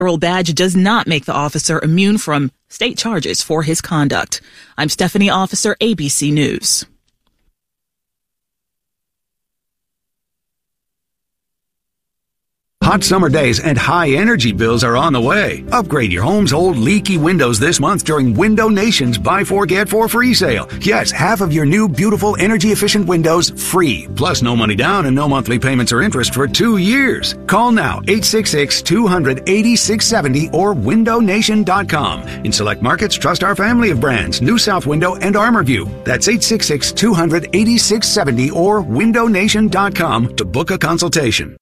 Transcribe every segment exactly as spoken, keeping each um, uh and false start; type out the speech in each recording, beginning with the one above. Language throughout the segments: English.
Federal badge does not make the officer immune from state charges for his conduct. I'm Stephanie Officer, A B C News. Hot summer days and high energy bills are on the way. Upgrade your home's old leaky windows this month during Window Nation's Buy Four Get Four free sale. Yes, half of your new beautiful energy efficient windows free. Plus no money down and no monthly payments or interest for two years. Call now eight six six, two hundred, eighty-six seventy or window nation dot com. In select markets, trust our family of brands, New South Window and ArmorView. That's eight six six, two hundred, eighty-six seventy or window nation dot com to book a consultation.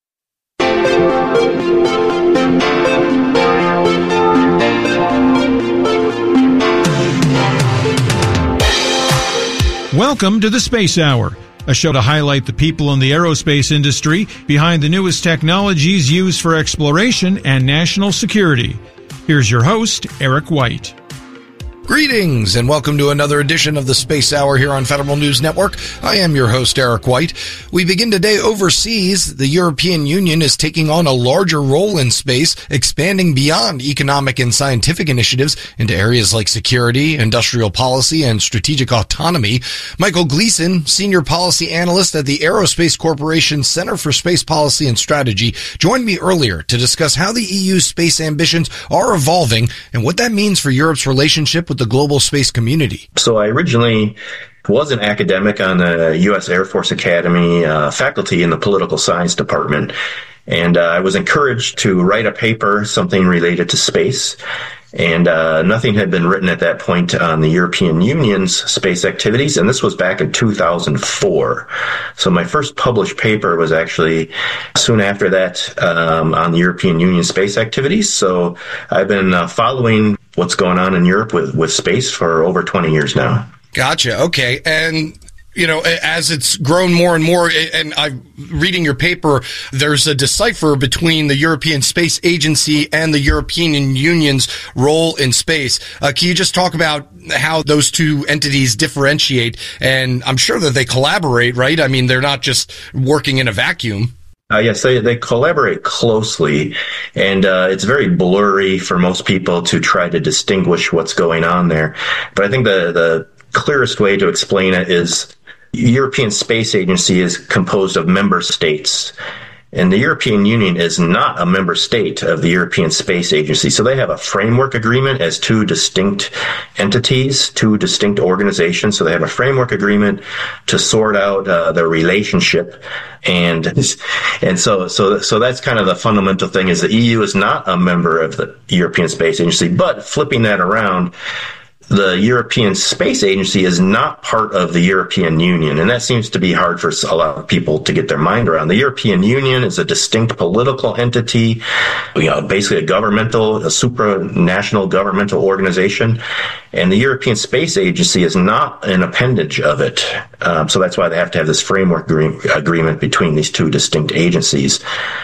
Welcome to the Space Hour, a show to highlight the people in the aerospace industry behind the newest technologies used for exploration and national security. Here's your host, Eric White. Greetings and welcome to another edition of the Space Hour here on Federal News Network. I am your host, Eric White. We begin today overseas. The European Union is taking on a larger role in space, expanding beyond economic and scientific initiatives into areas like security, industrial policy, and strategic autonomy. Michael Gleason, Senior Policy Analyst at the Aerospace Corporation Center for Space Policy and Strategy, joined me earlier to discuss how the E U's space ambitions are evolving and what that means for Europe's relationship with the global space community. So I originally was an academic on the U S Air Force Academy uh, faculty in the political science department. And uh, I was encouraged to write a paper, something related to space. And uh, nothing had been written at that point on the European Union's space activities, and this was back in two thousand four. So my first published paper was actually soon after that um, on the European Union space activities. So I've been uh, following what's going on in Europe with, with space for over twenty years now. Gotcha. Okay. And you know, as it's grown more and more, and I'm reading your paper, there's a decipher between the European Space Agency and the European Union's role in space. Uh, can you just talk about how those two entities differentiate? And I'm sure that they collaborate, right? I mean, they're not just working in a vacuum. Uh, yes, they, they collaborate closely, and uh, it's very blurry for most people to try to distinguish what's going on there. But I think the, the clearest way to explain it is European Space Agency is composed of member states, and the European Union is not a member state of the European Space Agency. So they have a framework agreement as two distinct entities, two distinct organizations. So they have a framework agreement to sort out uh, their relationship. And and so so so that's kind of the fundamental thing, is the E U is not a member of the European Space Agency. But flipping that around, the European Space Agency is not part of the European Union, and that seems to be hard for a lot of people to get their mind around. The European Union is a distinct political entity, you know, basically a governmental, a supranational governmental organization, and the European Space Agency is not an appendage of it. Um, so that's why they have to have this framework agree- agreement between these two distinct agencies.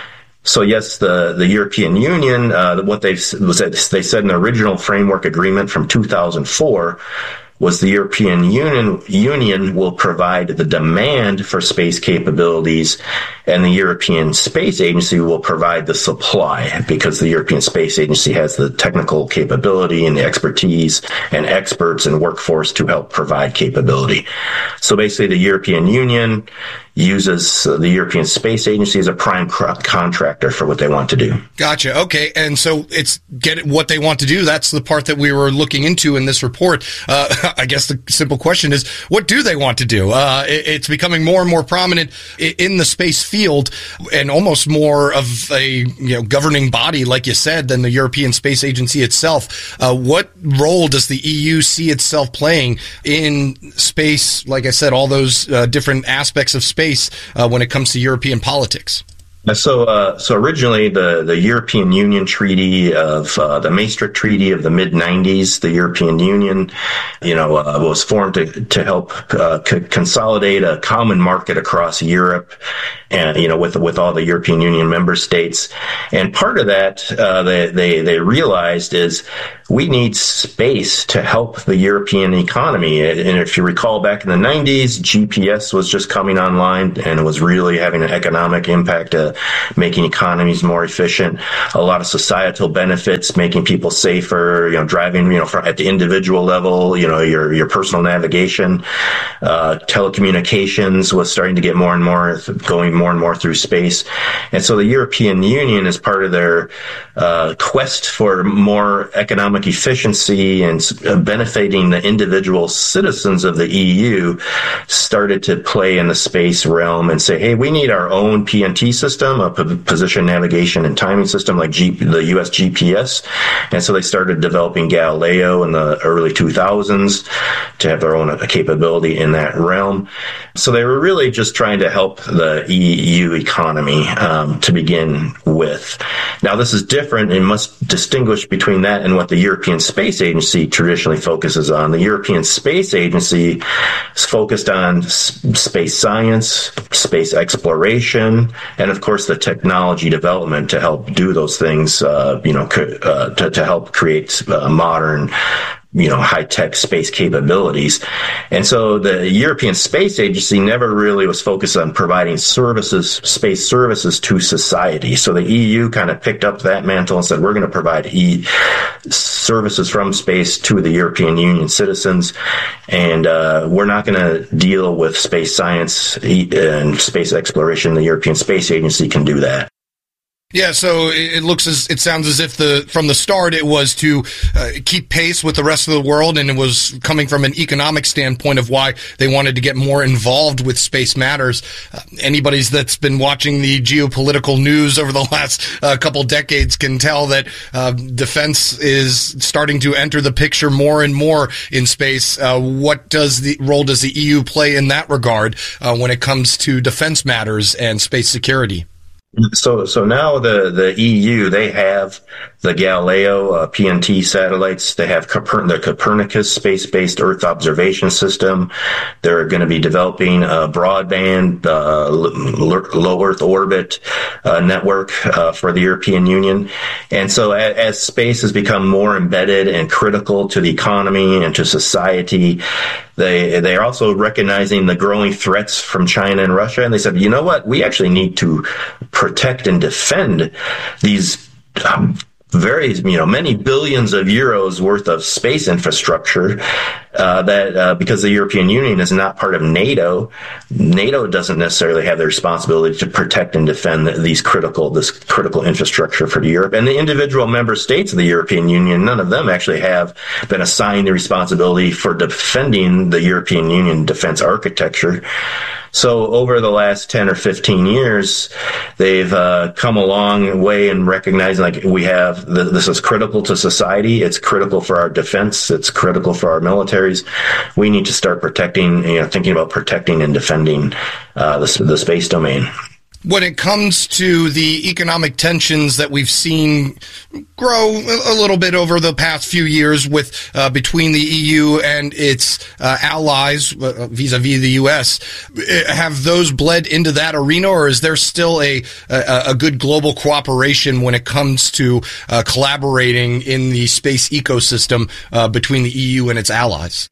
So yes, the, the European Union, uh, what they was they said in the original framework agreement from two thousand four was the European Union Union will provide the demand for space capabilities, and the European Space Agency will provide the supply, because the European Space Agency has the technical capability and the expertise and experts and workforce to help provide capability. So basically the European Union uses the European Space Agency as a prime contractor for what they want to do. Gotcha. Okay. And so it's get what they want to do. That's the part that we were looking into in this report. Uh, I guess the simple question is, what do they want to do? Uh, it, it's becoming more and more prominent in the space field, and almost more of a you know governing body, like you said, than the European Space Agency itself. Uh, what role does the E U see itself playing in space? Like I said, all those uh, different aspects of space uh, when it comes to European politics. So, uh, so originally the, the European Union Treaty of, uh, the Maastricht Treaty of the mid nineties, the European Union, you know, uh, was formed to, to help, uh, c- consolidate a common market across Europe, and, you know, with, with all the European Union member states. And part of that, uh, they, they, they realized is we need space to help the European economy. And if you recall back in the nineties, G P S was just coming online and it was really having an economic impact, uh, making economies more efficient, a lot of societal benefits, making people safer, you know, driving, you know, for, at the individual level, you know, your, your personal navigation, uh, telecommunications was starting to get more and more, going more and more through space. And so the European Union, as part of their, uh, quest for more economic efficiency and benefiting the individual citizens of the E U, started to play in the space realm and say, hey, we need our own P N T system, a p- position navigation and timing system like G- the U S G P S. And so they started developing Galileo in the early two thousands to have their own capability in that realm. So they were really just trying to help the E U economy um, to begin with. Now, this is different and must distinguish between that and what the European Space Agency traditionally focuses on. The European Space Agency is focused on s- space science, space exploration, and of course the technology development to help do those things, uh, you know, co- uh, to, to help create uh, modern, you know, high-tech space capabilities. And so the European Space Agency never really was focused on providing services, space services to society. So the E U kind of picked up that mantle and said, we're going to provide e- services from space to the European Union citizens. And uh, we're not going to deal with space science and space exploration. The European Space Agency can do that. Yeah, so it looks as it sounds as if the from the start it was to uh, keep pace with the rest of the world, and it was coming from an economic standpoint of why they wanted to get more involved with space matters. Uh, anybody that's been watching the geopolitical news over the last uh, couple decades can tell that uh, defense is starting to enter the picture more and more in space. Uh, what does the role does the E U play in that regard uh, when it comes to defense matters and space security? So, so now the, the E U, they have the Galileo uh, P N T satellites. They have Coper- the Copernicus space-based Earth observation system. They're going to be developing a broadband, uh, low Earth orbit uh, network uh, for the European Union. And so as, as space has become more embedded and critical to the economy and to society, they, they are also recognizing the growing threats from China and Russia. And they said, you know what? We actually need to protect and defend these um, very, you know, many billions of euros worth of space infrastructure uh, that uh, because the European Union is not part of NATO, NATO doesn't necessarily have the responsibility to protect and defend these critical, this critical infrastructure for Europe. And the individual member states of the European Union, none of them actually have been assigned the responsibility for defending the European Union defense architecture. So over the last ten or fifteen years, they've uh, come a long way in recognizing, like, we have, the, this is critical to society. It's critical for our defense. It's critical for our militaries. We need to start protecting, you know, thinking about protecting and defending uh, the, the space domain. When it comes to the economic tensions that we've seen grow a little bit over the past few years with uh, between the E U and its uh, allies uh, vis-a-vis the U S, have those bled into that arena, or is there still a a, a good global cooperation when it comes to uh, collaborating in the space ecosystem uh, between the E U and its allies?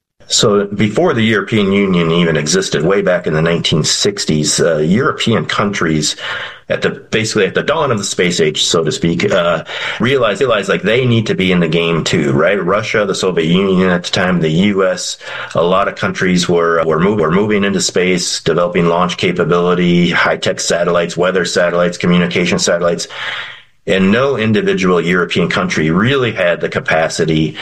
So before the European Union even existed, way back in the nineteen sixties, uh, European countries, at the basically at the dawn of the space age, so to speak, uh, realized, realized like they need to be in the game too, right? Russia, the Soviet Union at the time, the U S, a lot of countries were were, move, were moving into space, developing launch capability, high-tech satellites, weather satellites, communication satellites, and no individual European country really had the capacity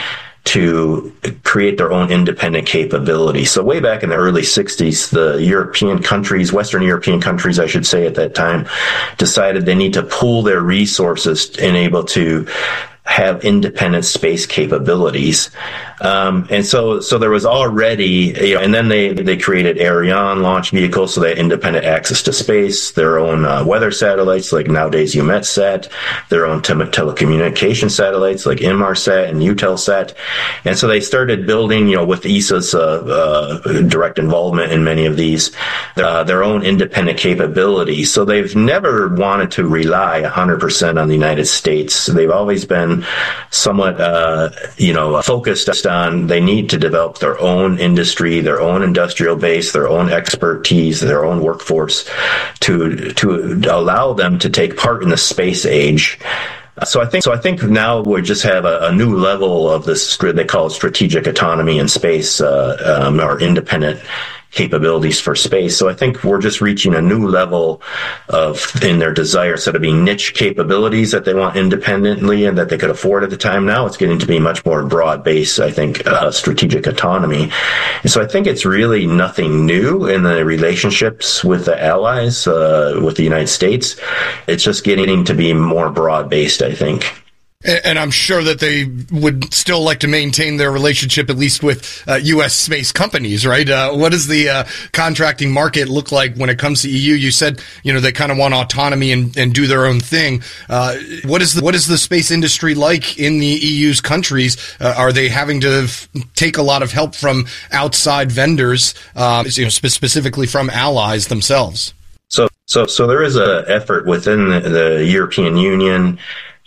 to create their own independent capability. So way back in the early sixties, the European countries, Western European countries, I should say at that time, decided they need to pool their resources and able to have independent space capabilities. Um, and so, so there was already, you know, and then they, they created Ariane launch vehicles, so they had independent access to space, their own uh, weather satellites, like nowadays EUMETSAT, their own tele- telecommunication satellites, like Inmarsat and Eutelsat. And so they started building, you know, with E S A's uh, uh, direct involvement in many of these, uh, their own independent capabilities. So they've never wanted to rely one hundred percent on the United States. They've always been somewhat, uh, you know, focused on they need to develop their own industry, their own industrial base, their own expertise, their own workforce to to allow them to take part in the space age. So I think so. I think now we just have a, a new level of this. They call it strategic autonomy in space, uh, um, or independent capabilities for space. So I think we're just reaching a new level of in their desire. Instead of being niche capabilities that they want independently and that they could afford at the time, now it's getting to be much more broad-based, I think, uh, strategic autonomy. And so I think it's really nothing new in the relationships with the allies, uh, with the United States. It's just getting to be more broad-based, I think. And I'm sure that they would still like to maintain their relationship, at least with uh, U S space companies, right? Uh, what does the uh, contracting market look like when it comes to E U? You said, you know, they kind of want autonomy and, and do their own thing. Uh, what is the, what is the space industry like in the E U's countries? Uh, are they having to f- take a lot of help from outside vendors, uh, you know, spe- specifically from allies themselves? So, so, so there is a effort within the, the European Union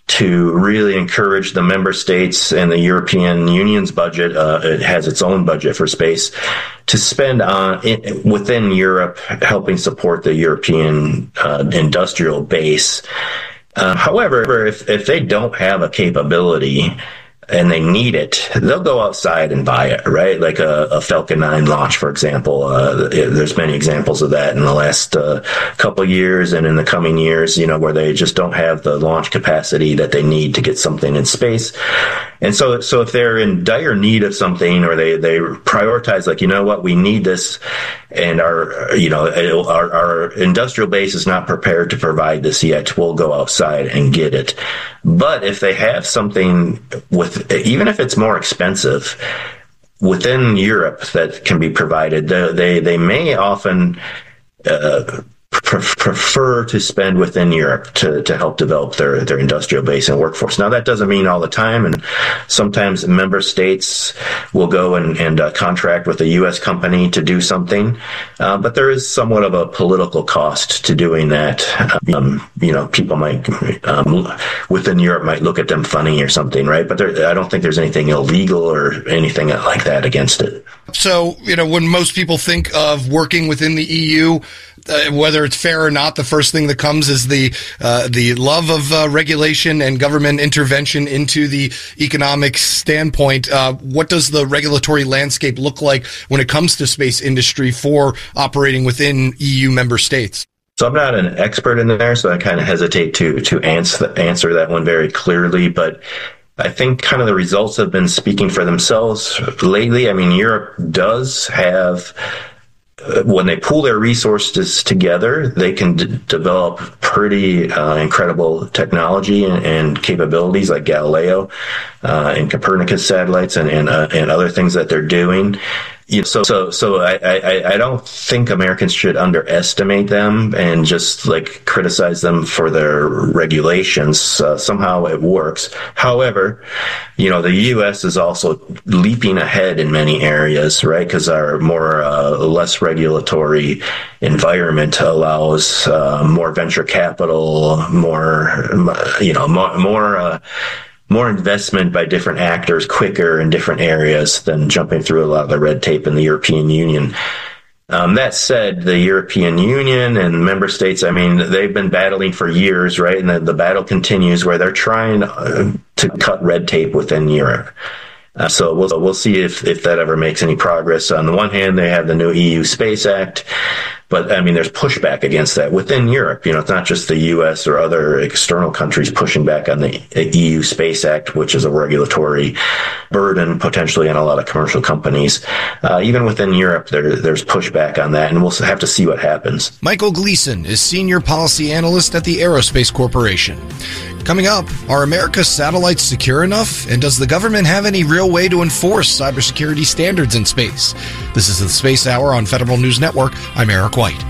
to really encourage the member states and the European Union's budget. Uh, it has its own budget for space to spend on it, within Europe, helping support the European uh, industrial base. Uh, however, if, if they don't have a capability and they need it, they'll go outside and buy it, right? Like a, a Falcon nine launch, for example. Uh, there's many examples of that in the last uh, couple of years and in the coming years, you know, where they just don't have the launch capacity that they need to get something in space. And so, so if they're in dire need of something, or they, they prioritize, like, you know what, we need this, and our, you know, our, our industrial base is not prepared to provide this yet, we'll go outside and get it. But if they have something with, even if it's more expensive, within Europe that can be provided, they, they, they may often, uh, prefer to spend within Europe to, to help develop their, their industrial base and workforce. Now, that doesn't mean all the time, and sometimes member states will go and, and uh, contract with a U S company to do something, uh, but there is somewhat of a political cost to doing that. Um, you know, people might, um, within Europe might look at them funny or something, right? But there, I don't think there's anything illegal or anything like that against it. So, you know, when most people think of working within the E U, Uh, whether it's fair or not, the first thing that comes is the uh, the love of uh, regulation and government intervention into the economic standpoint. Uh, what does the regulatory landscape look like when it comes to space industry for operating within E U member states? So I'm not an expert in there, so I kind of hesitate to to answer answer that one very clearly, but I think kind of the results have been speaking for themselves lately. I mean, Europe does have, Uh, when they pool their resources together, they can d- develop pretty uh, incredible technology and, and capabilities like Galileo uh, and Copernicus satellites and and, uh, and other things that they're doing. You know, so so so I, I I don't think Americans should underestimate them and just like criticize them for their regulations. Uh, somehow it works. However, you know, the U S is also leaping ahead in many areas, right? Because our more uh, less regulatory environment allows uh, more venture capital, more you know more more. Uh, more investment by different actors quicker in different areas than jumping through a lot of the red tape in the European Union. Um, that said, the European Union and member states, I mean, they've been battling for years, right? And the, the battle continues where they're trying uh, to cut red tape within Europe. Uh, so we'll we'll see if, if that ever makes any progress. On the one hand, they have the new E U Space Act, but I mean, there's pushback against that within Europe. You know, it's not just the U S or other external countries pushing back on the E U Space Act, which is a regulatory burden potentially on a lot of commercial companies. Uh, even within Europe, there, there's pushback on that, and we'll have to see what happens. Michael Gleason is Senior Policy Analyst at the Aerospace Corporation. Coming up, are America's satellites secure enough? And does the government have any real way to enforce cybersecurity standards in space? This is the Space Hour on Federal News Network. I'm Eric White.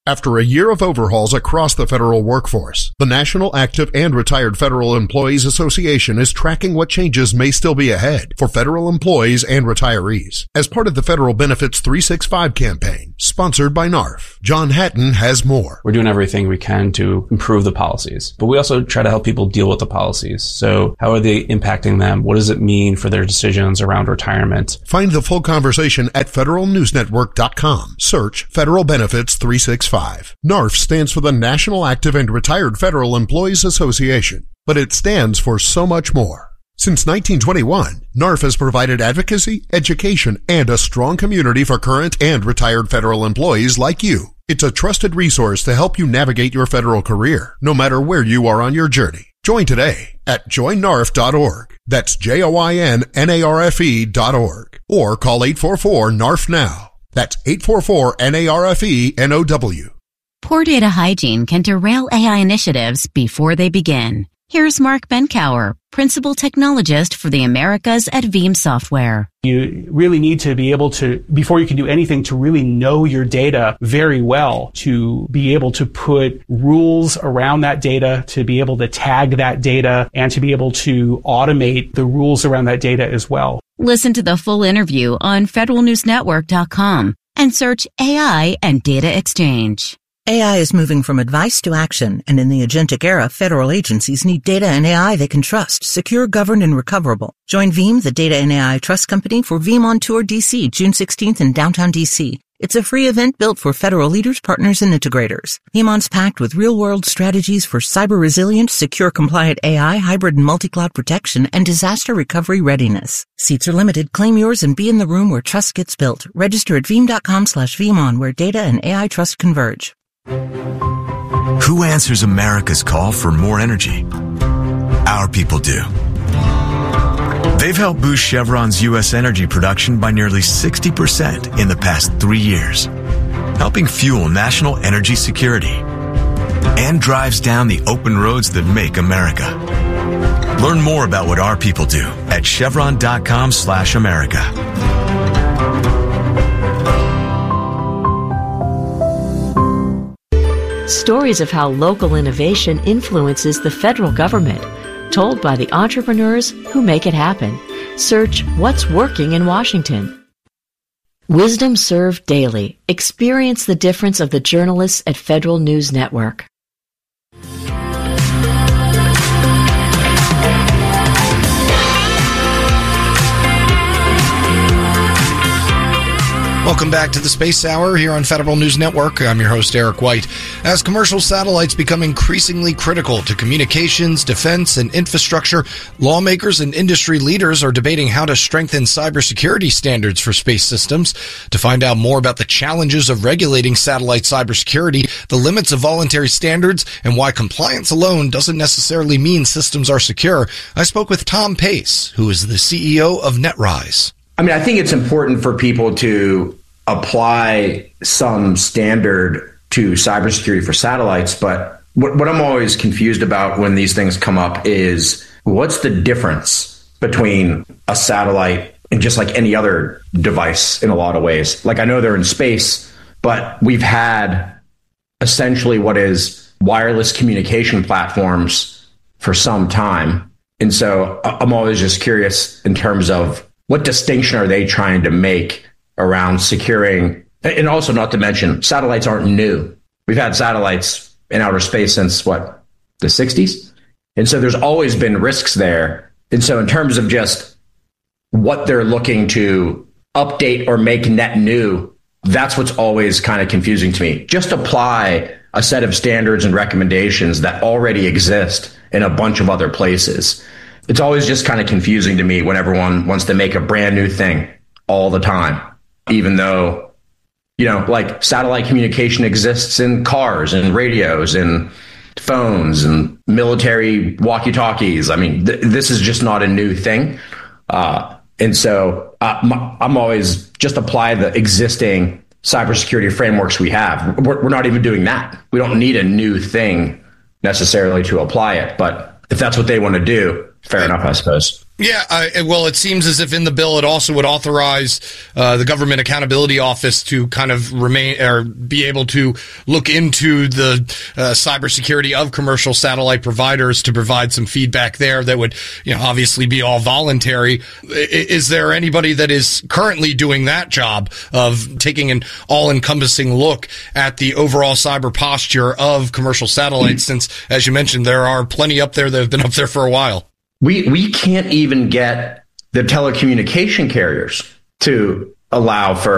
after a year of overhauls across the federal workforce. The National Active and Retired Federal Employees Association is tracking what changes may still be ahead for federal employees and retirees as part of the Federal Benefits three sixty-five campaign, sponsored by N A R F. John Hatton has more. We're doing everything we can to improve the policies, but we also try to help people deal with the policies. So how are they impacting them? What does it mean for their decisions around retirement? Find the full conversation at federal news network dot com. Search Federal Benefits three sixty-five. N A R F stands for the National Active and Retired Federal Employees Association, but it stands for so much more. Since nineteen twenty-one, N A R F has provided advocacy, education, and a strong community for current and retired federal employees like you. It's a trusted resource to help you navigate your federal career, no matter where you are on your journey. Join today at join N A R F dot org. That's J O I N N A R F E dot org. Or call eight four four N A R F now. That's eight four four N A R F E N O W. Poor data hygiene can derail A I initiatives before they begin. Here's Mark Benkower, Principal Technologist for the Americas at Veeam Software. You really need to be able to, before you can do anything, to really know your data very well, to be able to put rules around that data, to be able to tag that data, and to be able to automate the rules around that data as well. Listen to the full interview on federal news network dot com and search A I and data exchange. A I is moving from advice to action, and in the agentic era, federal agencies need data and A I they can trust, secure, governed, and recoverable. Join Veeam, the data and A I trust company, for Veeam on Tour D C, June sixteenth in downtown D C. It's a free event built for federal leaders, partners, and integrators. Veeamon's packed with real-world strategies for cyber-resilient, secure-compliant A I, hybrid and multi-cloud protection, and disaster recovery readiness. Seats are limited. Claim yours and be in the room where trust gets built. Register at veeam dot com slash Veeamon, where data and A I trust converge. Who answers America's call for more energy? Our people do. They've helped boost Chevron's U S energy production by nearly sixty percent in the past three years, helping fuel national energy security, and drives down the open roads that make America. Learn more about what our people do at chevron dot com slash America. Stories of how local innovation influences the federal government, told by the entrepreneurs who make it happen. Search What's Working in Washington. Wisdom Served Daily. Experience the difference of the journalists at Federal News Network. Welcome back to the Space Hour here on Federal News Network. I'm your host, Eric White. As commercial satellites become increasingly critical to communications, defense, and infrastructure, lawmakers and industry leaders are debating how to strengthen cybersecurity standards for space systems. To find out more about the challenges of regulating satellite cybersecurity, the limits of voluntary standards, and why compliance alone doesn't necessarily mean systems are secure, I spoke with Tom Pace, who is the C E O of NetRise. I mean, I think it's important for people to apply some standard to cybersecurity for satellites, but what, what I'm always confused about when these things come up is what's the difference between a satellite and just like any other device in a lot of ways. Like, I know they're in space, but we've had essentially what is wireless communication platforms for some time. And so I'm always just curious in terms of what distinction are they trying to make around securing, and also not to mention satellites aren't new. We've had satellites in outer space since what, the sixties? And so there's always been risks there. And so in terms of just what they're looking to update or make net new, that's what's always kind of confusing to me. Just apply a set of standards and recommendations that already exist in a bunch of other places. It's always just kind of confusing to me when everyone wants to make a brand new thing all the time, even though, you know, like satellite communication exists in cars and radios and phones and military walkie-talkies. I mean, th- this is just not a new thing. Uh, and so uh, m- I'm always just apply the existing cybersecurity frameworks we have. We're, we're not even doing that. We don't need a new thing necessarily to apply it. But if that's what they want to do, fair enough, I suppose. Yeah, uh, well, it seems as if in the bill it also would authorize uh, the Government Accountability Office to kind of remain or be able to look into the uh, cybersecurity of commercial satellite providers to provide some feedback there that would, you know, obviously be all voluntary. Is there anybody that is currently doing that job of taking an all-encompassing look at the overall cyber posture of commercial satellites? Since, as you mentioned, there are plenty up there that have been up there for a while. We we can't even get the telecommunication carriers to allow for